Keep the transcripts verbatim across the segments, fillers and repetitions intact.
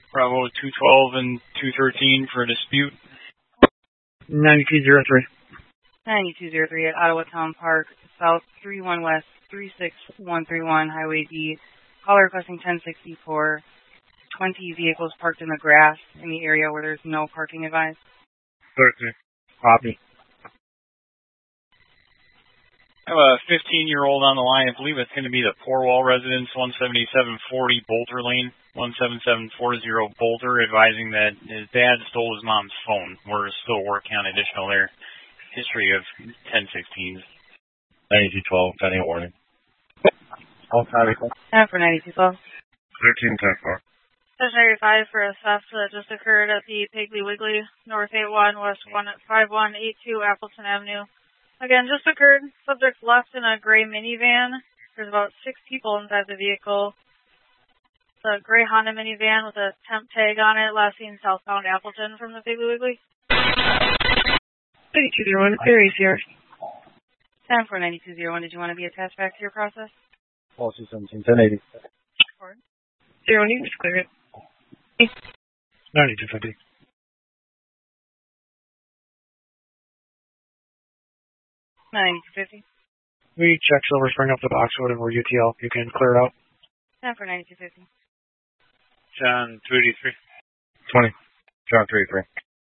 Bravo two twelve and two thirteen for a dispute. ninety-two zero three. ninety-two zero three at Ottawa Town Park, South three one West three six one three one, Highway D. Caller requesting ten sixty-four. twenty vehicles parked in the grass in the area where there's no parking advised. thirteen. Copy. I have a fifteen-year-old on the line. I believe it's going to be the Porwall residence, one seventy-seven forty Bolter Lane, one seven seven four zero Bolter, advising that his dad stole his mom's phone. We're still working on additional there. History of ten sixteens. ninety-two twelve, pending warning. All copy. And for ninety-two twelve. thirteen ten four. ninety-five for a theft that just occurred at the Piggly Wiggly, North eight one, West five one eight two, Appleton Avenue. Again, just occurred. Subject left in a gray minivan. There's about six people inside the vehicle. It's a gray Honda minivan with a temp tag on it, last seen southbound Appleton from the Piggly Wiggly. ninety-two zero one, Aries here. ten for ninety-two zero one, did you want to be attached back to your process? Policy seventeen ten eighty. zero one, you can just clear it. ninety-two fifty. ninety-two fifty. We check Silver Spring up to Boxwood and we're U T L. You can clear it out. ten for ninety-two fifty. John two eighty-three. twenty. John three eighty-three.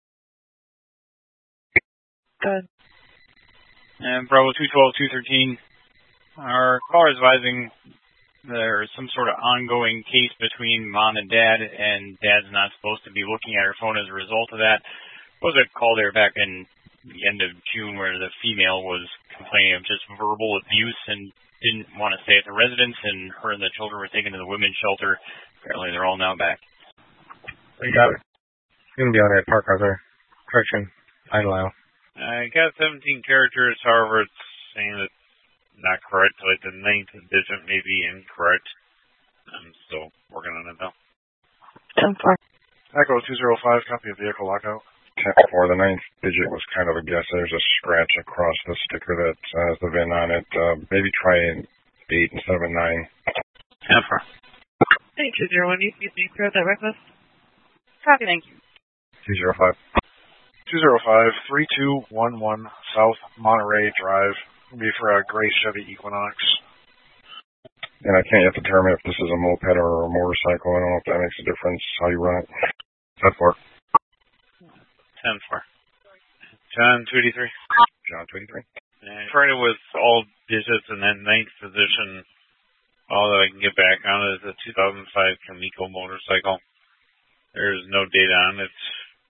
Good. And Bravo two twelve two thirteen. Our caller is advising there's some sort of ongoing case between mom and dad, and dad's not supposed to be looking at her phone as a result of that. There was a call there back in the end of June where the female was complaining of just verbal abuse and didn't want to stay at the residence, and her and the children were taken to the women's shelter. Apparently they're all now back. You got it. It's going to be on that park right there. Correction. Idle out. I got seventeen characters, however, it's saying that not correct. Like the ninth digit may be incorrect. I'm still working on it though. ten four. Echo two zero five, copy of vehicle lockout. ten four, the ninth digit was kind of a guess. There's a scratch across the sticker that has the V I N on it. Uh, maybe try an eight instead of a nine. ten four. two zero one, you can clear that request? Copy, thank you. two zero five. two zero five, three two one one South Monterey Drive. It'll be for a gray Chevy Equinox. And I can't yet determine if this is a moped or a motorcycle. I don't know if that makes a difference how you run it. ten four. ten four. John two eighty-three. John two eighty-three. And trying it with all digits in that ninth position. All that I can get back on it is a two thousand five Kamiko motorcycle. There's no data on it.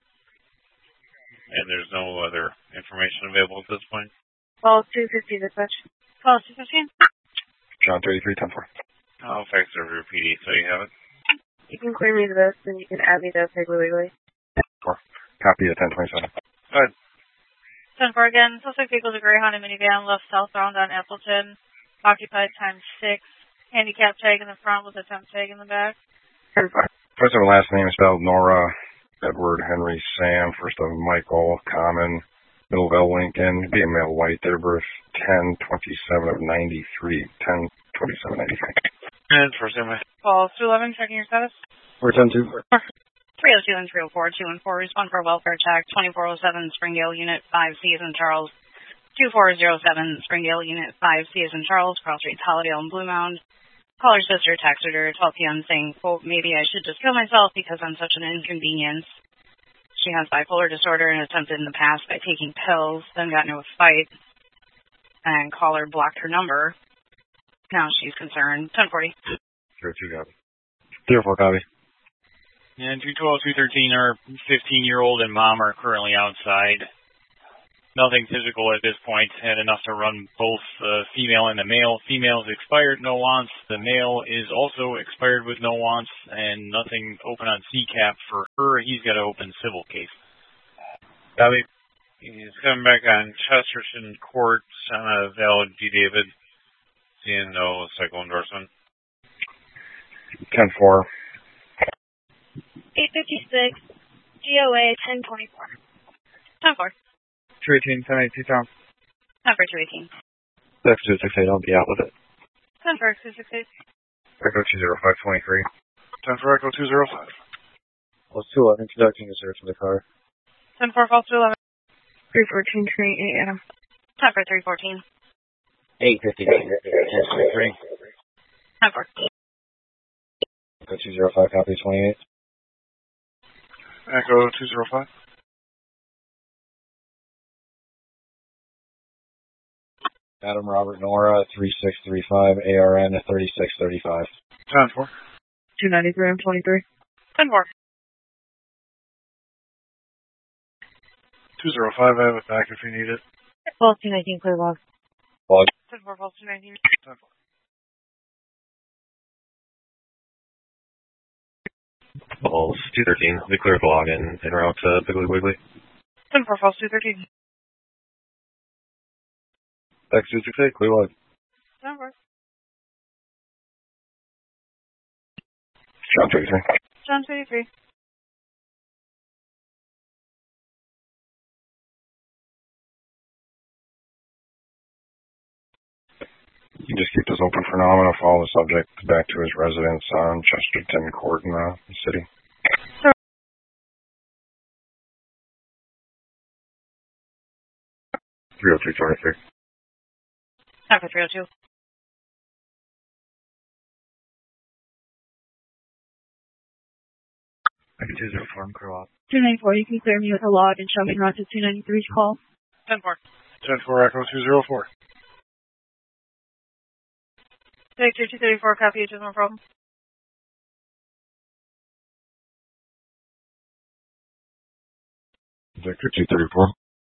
And there's no other information available at this point. Call two fifty, dispatch. Call two fifteen. John two eighty-three, ten four. I'll fax over your P D so you have it. You can clear me to this, and you can add me to Piggly Wiggly. four. Copy of ten twenty-seven. Go ahead. ten four again. Suspect vehicle is a gray Honda minivan left southbound on Appleton. Occupied times six. Handicap tag in the front with a temp tag in the back. ten four. First and last name spelled Nora, Edward, Henry, Sam, first of Michael, Common, middle of L. Lincoln, be a male white, date of birth ten twenty-seven of ninety-three. ten twenty-seven ninety-three. And first name. Call two eleven, checking your status. We're ten two. three oh two and three oh four, two and four, respond for welfare check, twenty-four oh seven, Springdale, Unit five, C as in Charles, two four oh seven, Springdale, Unit five, C as in Charles, Cross Streets, Hollydale, and Blue Mound. Caller's sister texted her at twelve p.m. saying, quote, maybe I should just kill myself because I'm such an inconvenience. She has bipolar disorder and attempted in the past by taking pills, then got into a fight, and caller blocked her number. Now she's concerned. ten forty. zero two copy. zero four copy. And two twelve two thirteen, our fifteen-year-old and mom are currently outside. Nothing physical at this point. Had enough to run both the female and the male. Female's expired, no wants. The male is also expired with no wants, and nothing open on C CAP for her. He's got an open civil case. Copy. He's coming back on Chesterton Court on a valid G. David. Seeing no cycle endorsement. ten four. eight fifty-six, G O A ten twenty-four. ten four. two eighteen, ten eighty-two, Tom. Number two eighteen. X two six eight, I'll be out with it. ten four, two six eight. Echo two zero five twenty-three. ten for Echo two zero five. Well, two eleven, conducting a search of the car. ten four, false two eleven. three fourteen, three eight, Adam. Time for three fourteen. eight fifty-nine, ten three. Time for. Go two zero five, copy twenty-eight. Echo two zero five. Adam Robert Nora, three six three five, A R N thirty-six thirty-five. ten four. two ninety-three, I'm twenty-three. ten four. two zero five, I have it back if you need it. False two nineteen, clear log. Log. ten four, false two nineteen. ten four. Balls two thirteen, we clear the log in, en route to Piggly Wiggly. ten four, false two thirteen. X two six eight, clear log. ten four. John thirty-three. John thirty-three. You just keep this open for now. I'm going to follow the subject back to his residence on Chesterton Court in the city. Sure. three oh two twenty-three. Time for three oh two. I can two zero four, I'm clear log. two ninety-four, you can clear me with a log and show me route to two ninety-three's call. ten four. ten four, Echo two zero four. Victor two thirty-four, copy, H is no problem. Victor two thirty-four.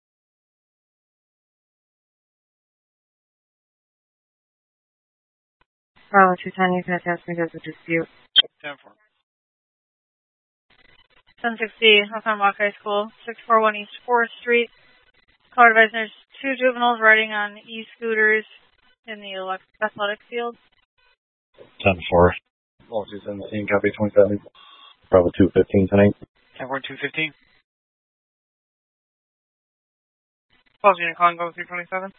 Bravo two ten, you can attach me to the dispute. ten four. ten sixty, Hawthorne Walk High School, six forty-one East fourth Street. Caller advised there's two juveniles riding on e-scooters in the elect- athletic field. ten four. Well, two seventeen, copy twenty-seven. Probably two fifteen tonight. ten four, two fifteen. False unit calling, go three twenty-seven.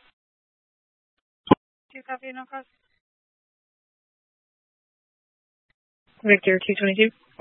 Two copy, no cause. Victor two twenty-two.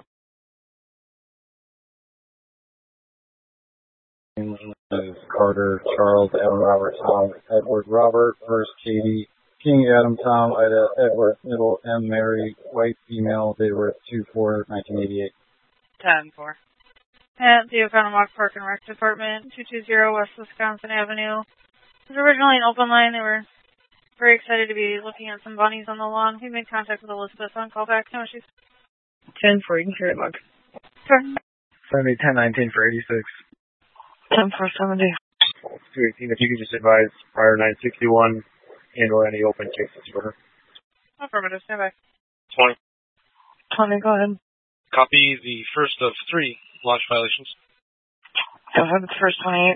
Carter, Charles, Adam, Robert, Tom, Edward, Robert, first Katie, King, Adam, Tom, Ida, Edward, middle, M, Mary, white, female, date of birth two four nineteen eighty-eight. ten four. At the Oconomowoc Park and Rec Department, two two zero West Wisconsin Avenue. It was originally an open line. They were very excited to be looking at some bunnies on the lawn. We made contact with Elizabeth on callback. No issues. ten four, you can clear it log. Sure. seventy, ten nineteen for eighty-six. ten four seventy. two eighteen, if you could just advise prior nine sixty-one and or any open cases for her. Affirmative. Stand by. twenty. twenty, go ahead. Copy the first of three launch violations. Go ahead with the first twenty-eight.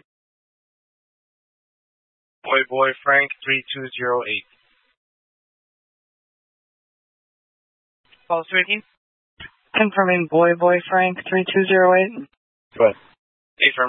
Boy Boy Frank three two zero eight. False two eighteen. Confirming Boy Boy Frank three two zero eight. Go ahead. Affirm.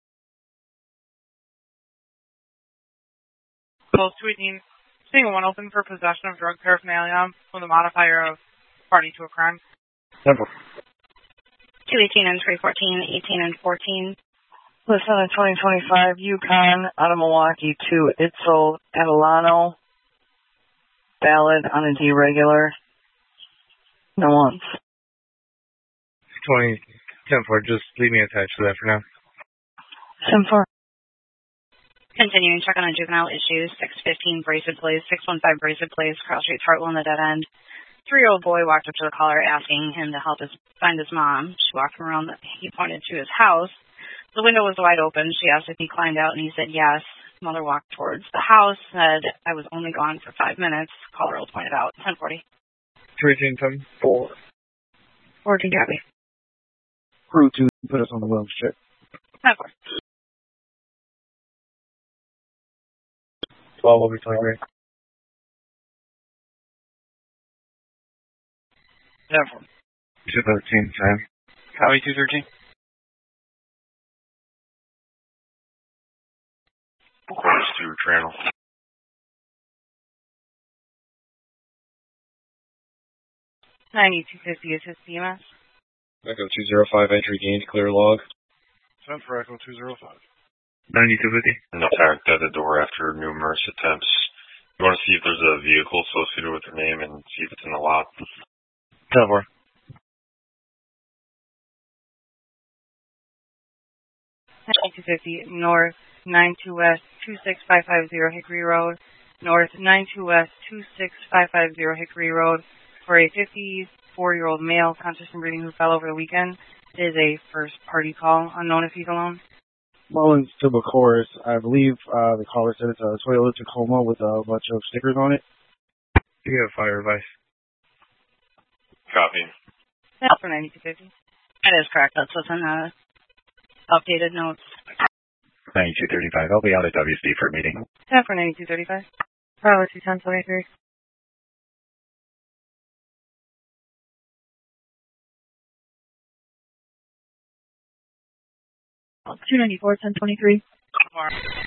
False two eighteen. Single one open for possession of drug paraphernalia with a modifier of party to a crime. Simple. two eighteen and three fourteen, eighteen and fourteen. Listen to twenty twenty-five Yukon out of Milwaukee to Itzel Adelano. Valid on a deregular. No once. twenty, ten four, just leave me attached to that for now. ten four. Continuing check on a juvenile issue, six fifteen Braced Place, six one five Braced Place, Cross Street, Hartwell, the dead end. Three-year-old boy walked up to the caller asking him to help his, find his mom. She walked him around. The, he pointed to his house. The window was wide open. She asked if he climbed out, and he said yes. Mother walked towards the house, said, I was only gone for five minutes. Caller pointed out, ten forty. two eighteen, ten four. fourteen, copy. Crew two, put us on the wellness check. ten four. twelve over twenty-three. ten four. two thirteen, Sam. Copy two thirteen. Course through channel. ninety-two fifty is his C M S. Echo two zero five, entry gained, clear log. Send for Echo two zero five. ninety-two fifty. No attacked at the door after numerous attempts. You want to see if there's a vehicle associated with the name and see if it's in the lot. ten four. ninety-two fifty, north nine two west two six five five zero Hickory Road, north nine two west two six five five zero Hickory Road, for a fifty-four-year-old male conscious and breathing who fell over the weekend. It is a first-party call, unknown if he's alone. Mullins to Bacoris. I believe uh, the caller said it's a Toyota Tacoma with a bunch of stickers on it. Do you have fire advice? Copy. That's for ninety-two fifty. That is correct. That's what's in the updated notes. ninety-two thirty-five. I'll be out at W C for a meeting. Yeah, for ninety-two thirty-five. Bravo two ten seventy-three. two ninety-four ten twenty-three.